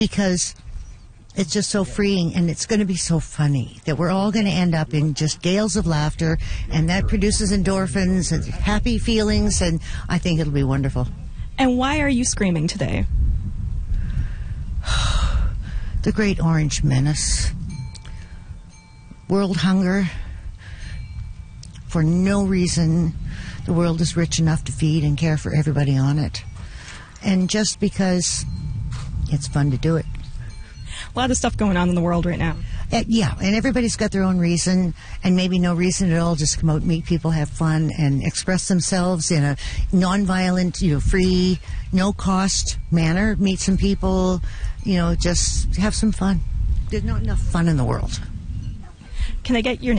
because it's just so freeing, and it's going to be so funny that we're all going to end up in just gales of laughter, and that produces endorphins and happy feelings, and I think it'll be wonderful. And why are you screaming today? The Great Orange Menace. World hunger. For no reason, the world is rich enough to feed and care for everybody on it. And just because it's fun to do it. A lot of stuff going on in the world right now. Yeah, and everybody's got their own reason, and maybe no reason at all. Just come out, meet people, have fun, and express themselves in a non-violent, free, no-cost manner. Meet some people, just have some fun. There's not enough fun in the world. Can I get your name?